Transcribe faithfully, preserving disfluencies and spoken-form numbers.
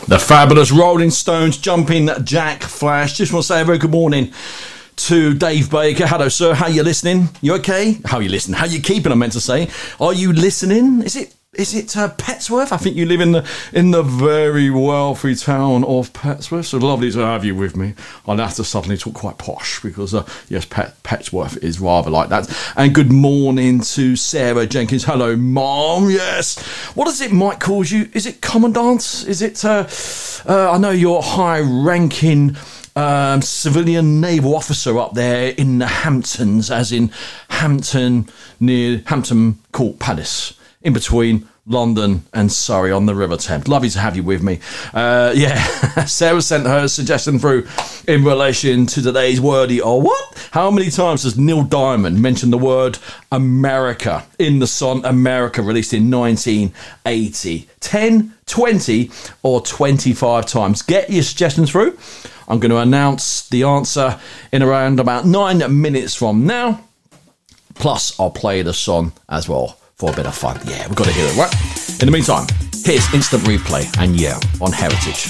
The fabulous Rolling Stones, Jumping Jack Flash. Just want to say a very good morning to Dave Baker. Hello, sir. How you listening? You okay? How you listening? How you keeping, I meant to say. Are you listening? Is it is it uh, Petsworth? I think you live in the in the very wealthy town of Petsworth. So lovely to have you with me. I'll have to suddenly talk quite posh because, uh, yes, Pet, Petsworth is rather like that. And good morning to Sarah Jenkins. Hello, Mom. Yes. What is it Mike calls you? Is it Commandant? Is it... Uh, uh, I know you're high-ranking... Um, civilian naval officer up there in the Hamptons, as in Hampton, near Hampton Court Palace, in between London and Surrey on the River Thames. Lovely to have you with me. Uh, yeah, Sarah sent her suggestion through in relation to today's wordy or what? How many times does Neil Diamond mention the word America in the song America, released in nineteen eighty? ten, twenty or twenty-five times? Get your suggestions through. I'm going to announce the answer in around about nine minutes from now. Plus, I'll play the song as well for a bit of fun. Yeah, we've got to hear it, right? In the meantime, here's Instant Replay and yeah, on Heritage.